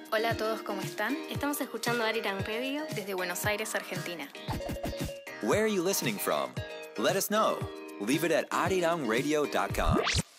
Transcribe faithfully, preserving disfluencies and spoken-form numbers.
Hola a todos, ¿cómo están? Estamos escuchando Ariran Radio desde Buenos Aires, Argentina. Where are you listening from? Let us know. Leave it at arirang radio dot com.